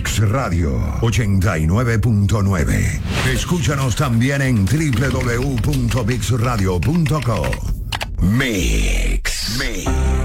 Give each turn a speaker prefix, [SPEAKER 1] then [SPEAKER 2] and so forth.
[SPEAKER 1] Mix Radio 89.9. Escúchanos también en www.mixradio.co. Mix.